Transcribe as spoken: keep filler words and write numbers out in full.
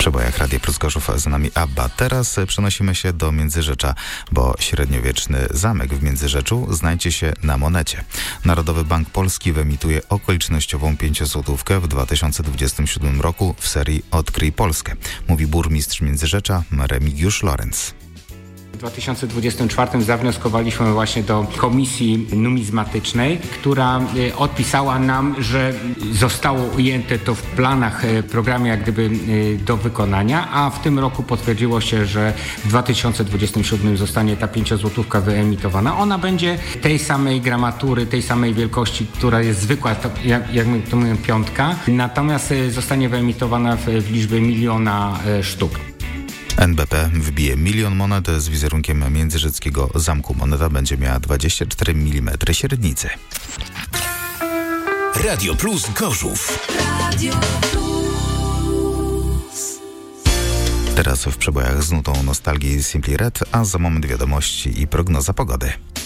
przebojach Radia Plus Gorzów z nami Abba. Teraz przenosimy się do Międzyrzecza, bo średniowieczny zamek w Międzyrzeczu znajdzie się na monecie. Narodowy Bank Polski wyemituje okolicznościową pięciozłotówkę w dwa tysiące dwudziestym siódmym roku w serii Odkryj Polskę, mówi burmistrz Międzyrzecza Remigiusz Lorenz. W dwa tysiące dwudziestym czwartym zawnioskowaliśmy właśnie do Komisji Numizmatycznej, która odpisała nam, że zostało ujęte to w planach, programie jak gdyby do wykonania, a w tym roku potwierdziło się, że w dwa tysiące dwudziestym siódmym zostanie ta pięciozłotówka wyemitowana. Ona będzie tej samej gramatury, tej samej wielkości, która jest zwykła, jak, jak my to mówimy, piątka, natomiast zostanie wyemitowana w, w liczbie miliona sztuk. N B P wbije milion monet z wizerunkiem międzyrzeckiego zamku. Moneta będzie miała dwadzieścia cztery milimetry średnicy. Radio Plus Gorzów. Radio Plus. Teraz w przebojach z nutą nostalgii Simply Red, a za moment wiadomości i prognoza pogody.